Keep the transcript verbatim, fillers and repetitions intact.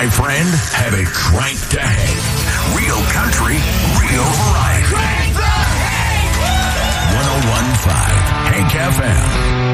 my friend, have it cranked to Hank. Real country, real variety. Crank the Hank! one oh one point five Hank F M.